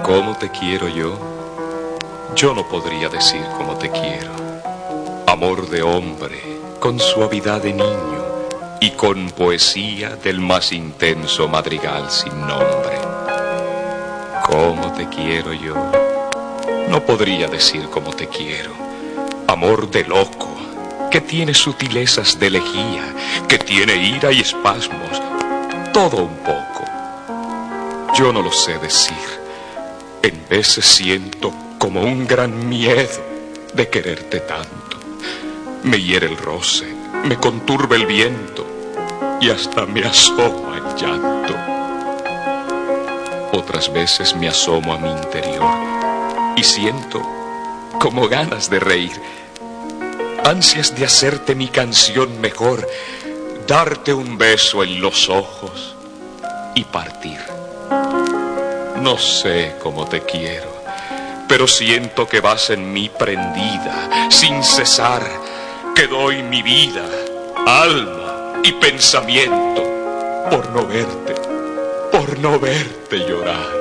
¿Cómo te quiero yo? Yo no podría decir cómo te quiero. Amor de hombre, con suavidad de niño y con poesía del más intenso madrigal sin nombre. ¿Cómo te quiero yo? No podría decir cómo te quiero. Amor de loco, que tiene sutilezas de elegía, que tiene ira y espasmos, todo un poco. Yo no lo sé decir. En veces siento como un gran miedo de quererte tanto. Me hiere el roce, me conturba el viento y hasta me asoma el llanto. Otras veces me asomo a mi interior y siento como ganas de reír, ansias de hacerte mi canción mejor, darte un beso en los ojos y partir. No sé cómo te quiero, pero siento que vas en mí prendida, sin cesar, que doy mi vida, alma y pensamiento por no verte llorar.